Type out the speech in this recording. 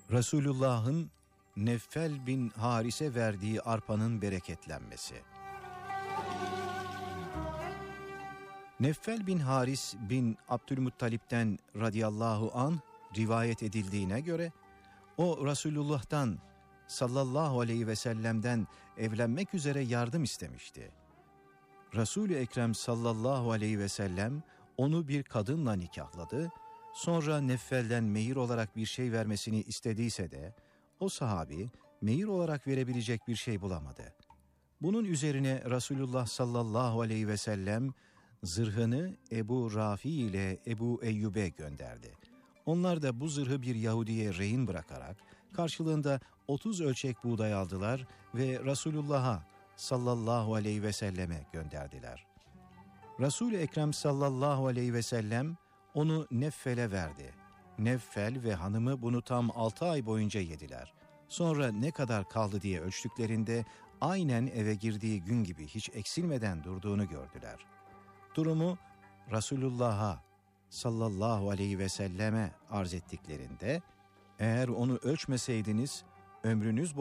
Resulullah'ın Neffel bin Haris'e verdiği arpanın bereketlenmesi. Neffel bin Haris bin Abdülmuttalip'ten radıyallahu anh rivayet edildiğine göre o Resulullah'tan sallallahu aleyhi ve sellem'den evlenmek üzere yardım istemişti. Resul-i Ekrem sallallahu aleyhi ve sellem onu bir kadınla nikahladı. Sonra Neffel'den mehir olarak bir şey vermesini istediyse de o sahabi mehir olarak verebilecek bir şey bulamadı. Bunun üzerine Resulullah sallallahu aleyhi ve sellem zırhını Ebu Rafi ile Ebu Eyyub'e gönderdi. Onlar da bu zırhı bir Yahudi'ye rehin bırakarak karşılığında 30 ölçek buğday aldılar ve Resulullah'a sallallahu aleyhi ve selleme gönderdiler. Resul-i Ekrem sallallahu aleyhi ve sellem onu Neffel'e verdi. Neffel ve hanımı bunu tam 6 ay boyunca yediler. Sonra ne kadar kaldı diye ölçtüklerinde aynen eve girdiği gün gibi hiç eksilmeden durduğunu gördüler. Durumu Resulullah'a sallallahu aleyhi ve selleme arz ettiklerinde eğer onu ölçmeseydiniz ömrünüz